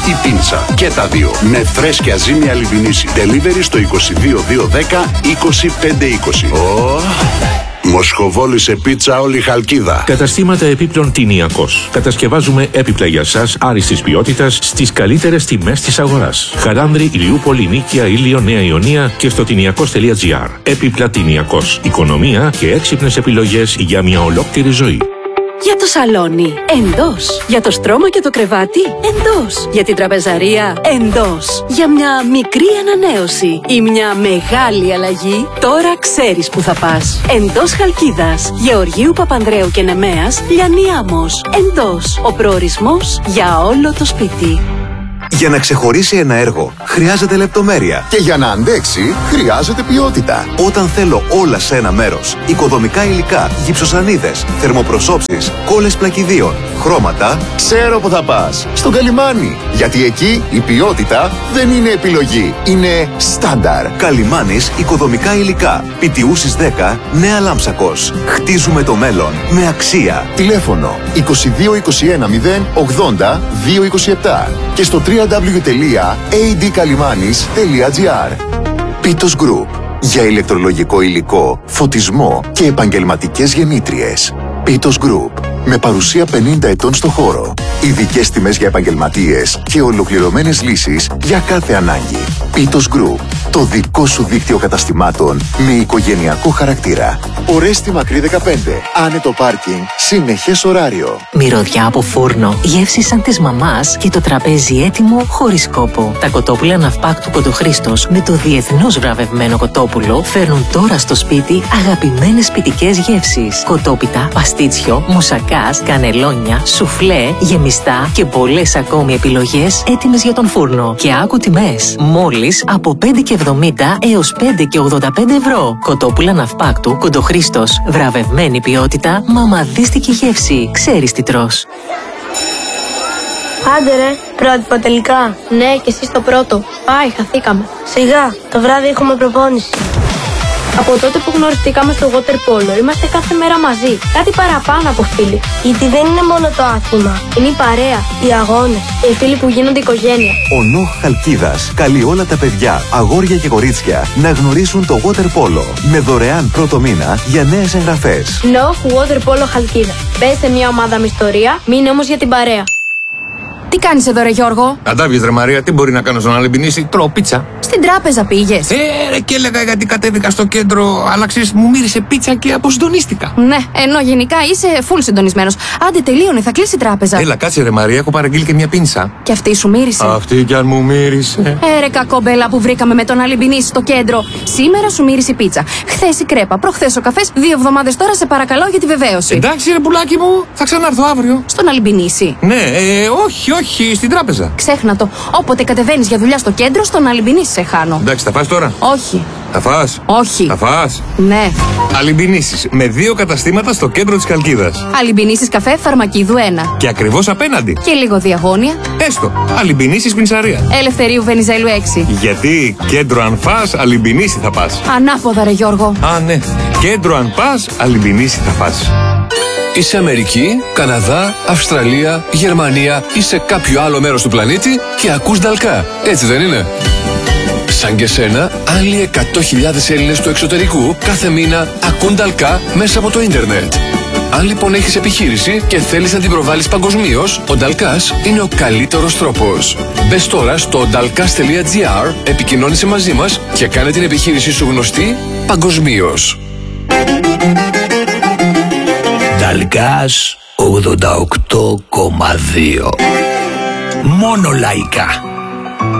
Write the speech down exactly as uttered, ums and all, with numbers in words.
ή πίτσα. Και τα δύο με φρέσκια ζύμη Αλιμπινίση. Delivery στο είκοσι δύο δύο δέκα είκοσι πέντε είκοσι. Oh. Μοσχοβόλησε πίτσα όλη Χαλκίδα. Καταστήματα επίπλων Τηνιακός. Κατασκευάζουμε έπιπλα για σας άριστης ποιότητας στις καλύτερες τιμές της αγοράς. Χαράνδρη, Ηλιούπολη, Νίκαια, Ήλιο, Νέα Ιωνία και στο τηνιακός τελεία τζι άρ. Έπιπλα Τηνιακός. Οικονομία και έξυπνες επιλογές για μια ολόκληρη ζωή. Για το σαλόνι, εντός. Για το στρώμα και το κρεβάτι, εντός. Για την τραπεζαρία, εντός. Για μια μικρή ανανέωση ή μια μεγάλη αλλαγή, τώρα ξέρεις που θα πας. Εντός Χαλκίδας, Γεωργίου Παπανδρέου και Νεμέας, Λιανιάμος. Εντός, ο προορισμός για όλο το σπίτι. Για να ξεχωρίσει ένα έργο, χρειάζεται λεπτομέρεια. Και για να αντέξει, χρειάζεται ποιότητα. Όταν θέλω όλα σε ένα μέρος, οικοδομικά υλικά, γυψοσανίδες, θερμοπροσώψεις, κόλλες πλακιδίων, χρώματα... Ξέρω που θα πας. Στο Καλιμάνι. Γιατί εκεί η ποιότητα δεν είναι επιλογή. Είναι στάνταρ. Καλιμάνις οικοδομικά υλικά. Πιτιούσης δέκα, Νέα Λάμψακος. Χτίζουμε το μέλλον με αξία. Τηλέφωνο είκοσι δύο είκοσι ένα μηδέν ογδόντα δύο είκοσι επτά και στο double-u double-u double-u τελεία έι ντι καλιμάνις τελεία τζι άρ. Πίτος Group. Για ηλεκτρολογικό υλικό, φωτισμό και επαγγελματικές γεννήτριες. Πίτος Group. Με παρουσία πενήντα ετών στο χώρο. Ειδικές τιμές για επαγγελματίες και ολοκληρωμένες λύσεις για κάθε ανάγκη. Πίτος Group. Το δικό σου δίκτυο καταστημάτων με οικογενειακό χαρακτήρα. Ορέστη Μακρύ δεκαπέντε. Άνετο πάρκινγκ. Συνεχές ωράριο. Μυρωδιά από φούρνο. Γεύσεις σαν της μαμάς και το τραπέζι έτοιμο χωρίς κόπο. Τα κοτόπουλα Ναυπάκτου Κοντοχρήστος με το διεθνώς βραβευμένο κοτόπουλο φέρνουν τώρα στο σπίτι αγαπημένες σπιτικές γεύσεις. Κοτόπιτα, παστίτσιο, μουσακάς, κανελόνια, σουφλέ, γεμιστά και πολλές ακόμη επιλογές έτοιμες για τον φούρνο. Και άκου τιμές. Μόλις από πέντε και εβδομήντα έως πέντε και ογδόντα πέντε ευρώ. Κοτόπουλα Ναυπάκτου Κοντοχρήστος. Βραβευμένη ποιότητα, μαμαδίστικη γεύση. Ξέρεις τι τρως. Άντε ρε, πρότυπα τελικά. Ναι, και εσύ στο πρώτο. Πάει, χαθήκαμε. Σιγά, το βράδυ έχουμε προπόνηση. Από τότε που γνωριστήκαμε στο water polo, είμαστε κάθε μέρα μαζί. Κάτι παραπάνω από φίλοι. Γιατί δεν είναι μόνο το άθλημα. Είναι η παρέα, οι αγώνες και οι φίλοι που γίνονται οικογένεια. Ο ΝΟΧ Χαλκίδας καλεί όλα τα παιδιά, αγόρια και κορίτσια να γνωρίσουν το water polo με δωρεάν πρώτο μήνα για νέες εγγραφές. ΝΟΧ Water Polo Χαλκίδα. Μπες σε μια ομάδα με ιστορία, μείνε όμως για την παρέα. Τι κάνεις εδώ ρε Γιώργο? Αντάβιες ρε Μαρία, τι μπορεί να κάνω στον Αλιμπινίση? Τρώω πίτσα. Στην τράπεζα πήγες? Ε, ρε, και έλεγα γιατί κατέβηκα στο κέντρο, αλλά ξέρεις, μου μύρισε πίτσα και αποσυντονίστηκα. Ναι, ενώ γενικά είσαι full συντονισμένος. Άντε τελείωνε, θα κλείσει η τράπεζα. Έλα, κάτσε ρε Μαρία, έχω παραγγείλει και μια πίνσα. Και αυτή σου μύρισε? Αυτή κι αν μου μύρισε. Ε, ρε κακομπέλα που βρήκαμε με τον Αλιμπινίση στο κέντρο. Σήμερα σου μύρισε η πίτσα. Χθες η κρέπα, προχθές ο καφές, δύο εβδομάδες τώρα σε παρακαλώ για τη βεβαίωση. Εντάξει ρε πουλάκι μου, θα ξανάρθω αύριο. Στον Αλιμπινίση? Ναι, ε, όχι, όχι, στην τράπεζα. Ξέχνα το. Όποτε κατεβαίνεις για δουλειά στο κέντρο, στον Αλιμπινίση σε χάνω. Εντάξει, θα φας τώρα? Όχι. Θα φας? Όχι. Θα φας? Ναι. Αλιμπινίσεις με δύο καταστήματα στο κέντρο της Χαλκίδας. Αλιμπινίσεις καφέ Φαρμακίδου ένα. Και ακριβώς απέναντι. Και λίγο διαγώνια. Έστω. Αλιμπινίσεις Πινσαρία. Ελευθερίου Βενιζέλου έξι. Γιατί κέντρο αν φας, Αλιμπινίση θα πας. Ανάποδα ρε Γιώργο. Α, ναι. Κέντρο αν πας, Αλιμπινίση θα πας. Είσαι Αμερική, Καναδά, Αυστραλία, Γερμανία ή σε κάποιο άλλο μέρος του πλανήτη και ακούς Νταλκά. Έτσι δεν είναι? Σαν και σένα, άλλοι εκατό χιλιάδες Έλληνες του εξωτερικού κάθε μήνα ακούν Νταλκά μέσα από το ίντερνετ. Αν λοιπόν έχεις επιχείρηση και θέλεις να την προβάλλεις παγκοσμίως, ο Νταλκάς είναι ο καλύτερος τρόπος. Μπες τώρα στο νταλκάς τελεία τζι άρ, επικοινώνησε μαζί μας και κάνε την επιχείρησή σου γνωστή παγκοσμίως. Νταλκάς ογδόντα οκτώ κόμμα δύο. Μόνο λαϊκά.